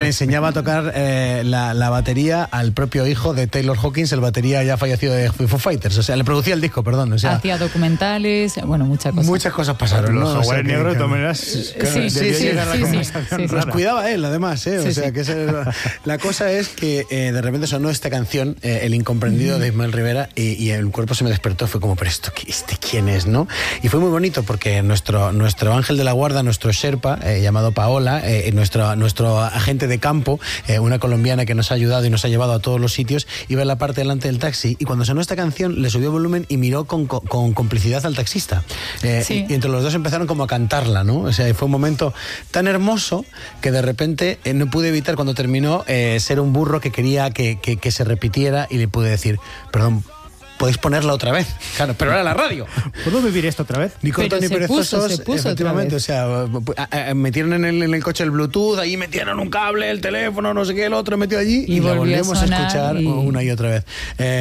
enseñaba a tocar la batería al propio hijo de Taylor Hawkins, el batería ya fallecido de Foo Fighters. O sea, le producía el disco, perdón. O sea, hacía documentales, bueno, muchas cosas. Muchas cosas pasaron, ¿no? Los Jaguares Negros, de todas maneras, sí. Los cuidaba él, además, ¿eh? Sí, o sea, que la cosa es que de repente sonó esta canción, El Incomprendido, de Ismael Rivera, y el cuerpo se me despertó. Fue como, pero esto, ¿quién es, no? Y fue muy bonito porque nuestro ángel de la guarda, nuestro Sherpa, llamado Paola, nuestro agente de campo, una colombiana que nos ha ayudado y nos ha llevado a todos los sitios, iba en la parte delante del taxi, y cuando sonó esta canción le subió volumen y miró con complicidad al taxista. Y entre los dos empezaron como a cantarla, ¿no? O sea, fue un momento tan hermoso que de repente no pude evitar, cuando terminó, ser un burro que quería que se repitiera, y le pude decir, perdón, ¿podéis ponerla otra vez? Claro, pero era la radio. ¿Puedo vivir esto otra vez? Ni cortos ni perezosos, se puso efectivamente. O sea, metieron en el coche el Bluetooth, ahí metieron un cable, el teléfono, no sé qué, el otro metió allí, y la volvimos a escuchar una y otra vez.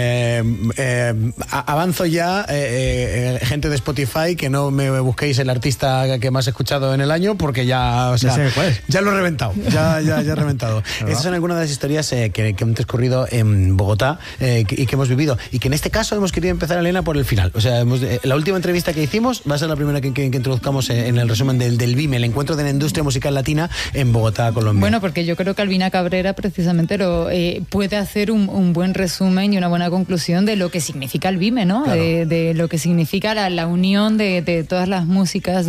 Avanzo ya, gente de Spotify, que no me busquéis el artista que más he escuchado en el año, porque ya, o sea, ya lo he reventado. Ya he reventado. Estas son algunas de las historias que han transcurrido en Bogotá y que hemos vivido. Y que en este caso hemos querido empezar, Elena, por el final. O sea, la última entrevista que hicimos va a ser la primera que introduzcamos en el resumen del BIME, el Encuentro de la Industria Musical Latina en Bogotá, Colombia. Bueno, porque yo creo que Albina Cabrera precisamente puede hacer un buen resumen y una buena conclusión de lo que significa el BIME, ¿no? Claro. De lo que significa la unión de todas las músicas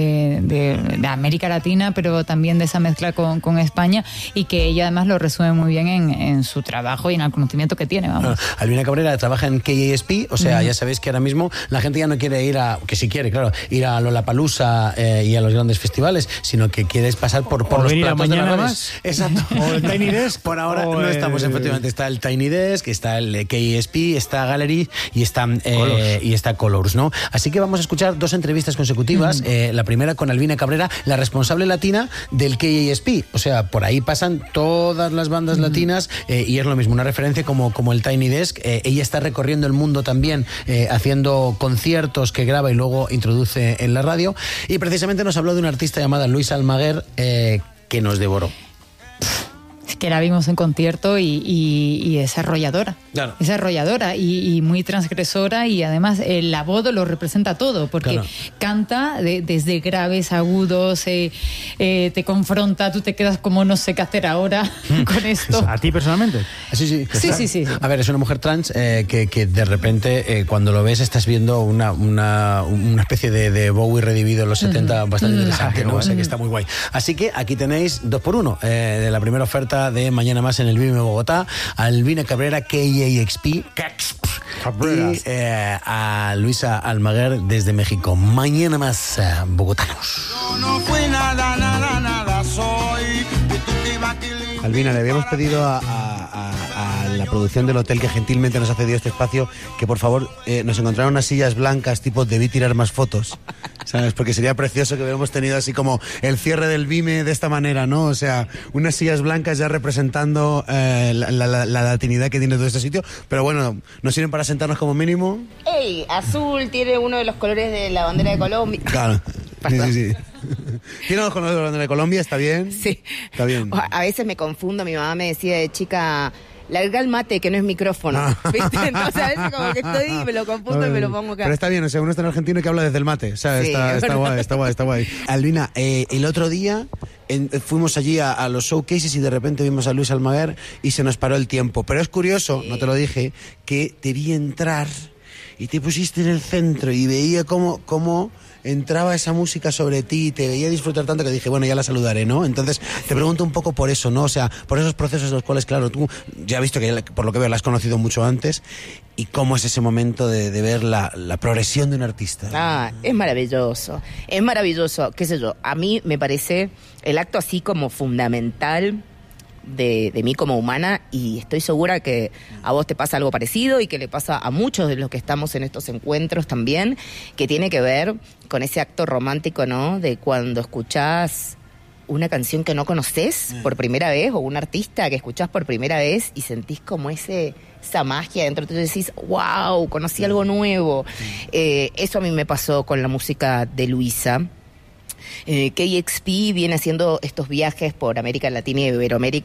de América Latina, pero también de esa mezcla con España, y que ella además lo resume muy bien en su trabajo y en el conocimiento que tiene, vamos. Albina Cabrera trabaja en KASP, o sea, ya sabéis que ahora mismo la gente ya no quiere ir que si quiere, claro, ir a Lollapalooza y a los grandes festivales, sino que quieres pasar por los platos de la más. Exacto. O el Tiny Desk. Por ahora no estamos, efectivamente. Está el Tiny Desk, está el KASP, está Gallery y está Colors, ¿no? Así que vamos a escuchar dos entrevistas consecutivas. La primera con Albina Cabrera, la responsable latina del KASP. O sea, por ahí pasan todas las bandas latinas, y es lo mismo, una referencia como el Tiny Desk. Ella está recorriendo el mundo también, haciendo conciertos que graba y luego introduce en la radio, y precisamente nos habló de una artista llamada Luisa Almaguer, que nos devoró. Es que la vimos en concierto y es arrolladora. Claro. Es arrolladora y muy transgresora, y además la voz lo representa todo, porque canta desde graves, agudos, te confronta, tú te quedas como no sé qué hacer ahora con esto. ¿A ti personalmente? Sí. A ver, es una mujer trans que de repente, cuando lo ves, estás viendo una especie de Bowie redivido en los 70, bastante interesante, ¿no? O sea, que está muy guay. Así que aquí tenéis 2x1 de la primera oferta de Mañana Más en el BIME Bogotá, Albina Cabrera, KASP, y a Luisa Almaguer desde México. Mañana Más, bogotanos. No fui nada, soy. Albina, le habíamos pedido a la producción del hotel que gentilmente nos ha cedido este espacio que por favor nos encontraran unas sillas blancas tipo debí tirar más fotos, ¿sabes? Porque sería precioso que hubiéramos tenido así como el cierre del BIME de esta manera, ¿no? O sea, unas sillas blancas ya representando la latinidad que tiene todo este sitio, pero bueno, nos sirven para sentarnos como mínimo. ¡Ey! Azul tiene uno de los colores de la bandera de Colombia. Claro. Sí. ¿Tiene los colores de la bandera de Colombia? ¿Está bien? Sí. Está bien. A veces me confundo, mi mamá me decía de chica, larga el mate que no es micrófono. ¿Viste? Entonces a veces como que estoy y me lo confundo y me lo pongo acá. Pero está bien, o sea, uno está en argentino que habla desde el mate. O sea, sí, está guay. Albina, el otro día fuimos allí a los showcases y de repente vimos a Luis Almaguer y se nos paró el tiempo. Pero es curioso, no te lo dije, que te vi entrar y te pusiste en el centro y veía cómo entraba esa música sobre ti y te veía disfrutar tanto que dije, bueno, ya la saludaré, ¿no? Entonces te pregunto un poco por eso, ¿no? O sea, por esos procesos en los cuales, claro, tú ya has visto que por lo que veo la has conocido mucho antes, y cómo es ese momento de ver la progresión de un artista. Es maravilloso, qué sé yo, a mí me parece el acto así como fundamental de mí como humana, y estoy segura que a vos te pasa algo parecido y que le pasa a muchos de los que estamos en estos encuentros también, que tiene que ver con ese acto romántico, ¿no? De cuando escuchás una canción que no conoces por primera vez, o un artista que escuchás por primera vez y sentís como esa magia dentro de ti, decís, wow, conocí algo nuevo. Eso a mí me pasó con la música de Luisa. KXP viene haciendo estos viajes por América Latina y Iberoamérica